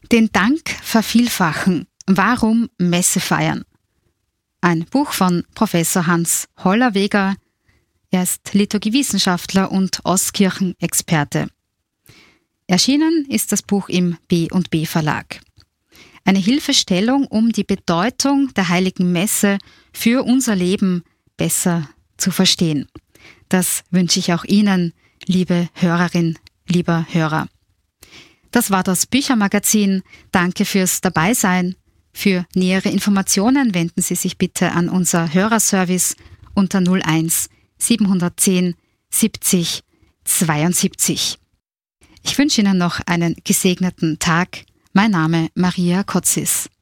Den Dank vervielfachen. Warum Messe feiern? Ein Buch von Professor Hans Hollerweger. Er ist Liturgiewissenschaftler und Ostkirchenexperte. Erschienen ist das Buch im B&B Verlag. Eine Hilfestellung, um die Bedeutung der Heiligen Messe für unser Leben besser zu verstehen. Das wünsche ich auch Ihnen, liebe Hörerin, lieber Hörer. Das war das Büchermagazin. Danke fürs Dabeisein. Für nähere Informationen wenden Sie sich bitte an unser Hörerservice unter 01 710 70 72. Ich wünsche Ihnen noch einen gesegneten Tag. Mein Name Maria Kotzis.